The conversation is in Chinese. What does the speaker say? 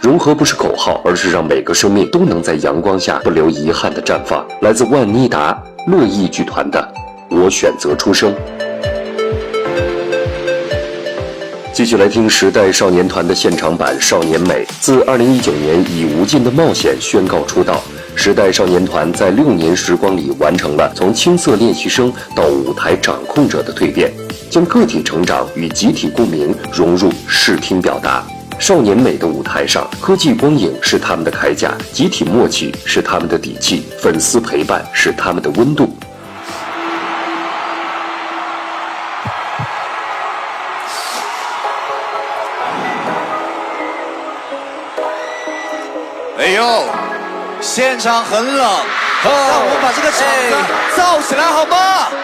融合不是口号，而是让每个生命都能在阳光下不留遗憾的绽放。来自万妮达乐意剧团的《我选择出生》。继续来听时代少年团的现场版《少年美》。自2019年以无尽的冒险宣告出道，时代少年团在6年时光里完成了从青涩练习生到舞台掌控者的蜕变，将个体成长与集体共鸣融入视听表达。少年美的舞台上，科技光影是他们的铠甲，集体默契是他们的底气，粉丝陪伴是他们的温度。 哎呦，现场很冷，让我们把这个场子造起来好吗？